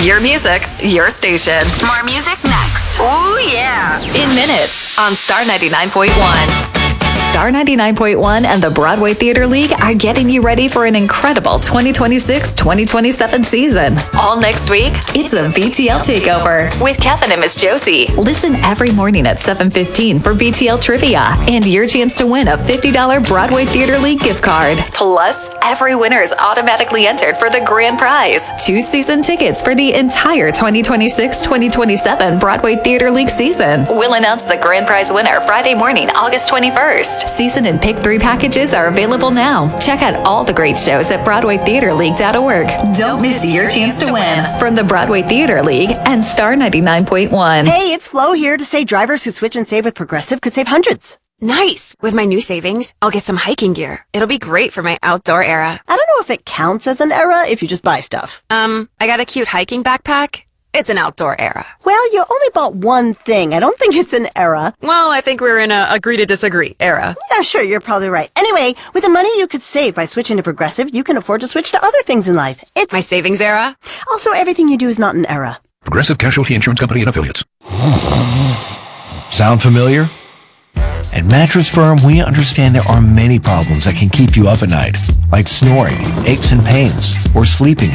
Your music, your station. More music next. Ooh, yeah. In minutes on Star 99.1. Star 99.1 and the Broadway Theater League are getting you ready for an incredible 2026-2027 season. All next week, it's a BTL takeover with Kevin and Miss Josie. Listen every morning at 7:15 for BTL trivia and your chance to win a $50 Broadway Theater League gift card. Plus, every winner is automatically entered for the grand prize: 2 season tickets for the entire 2026-2027 Broadway Theater League season. We'll announce the grand prize winner Friday morning, August 21st. Season and Pick 3 packages are available now. Check out all the great shows at BroadwayTheaterLeague.org. Don't miss your chance to win from the Broadway Theater League and Star 99.1. Hey, it's Flo here to say drivers who switch and save with Progressive could save hundreds. Nice. With my new savings, I'll get some hiking gear. It'll be great for my outdoor era. I don't know if it counts as an era if you just buy stuff. I got a cute hiking backpack. It's an outdoor era. Well, you only bought one thing. I don't think it's an era. Well, I think we're in a agree to disagree era. Yeah, sure, you're probably right. Anyway, with the money you could save by switching to Progressive, you can afford to switch to other things in life. It's My savings era? also everything you do is not an era. Progressive Casualty Insurance Company and Affiliates. Sound familiar? At Mattress Firm, we understand there are many problems that can keep you up at night, like snoring, aches and pains, or sleeping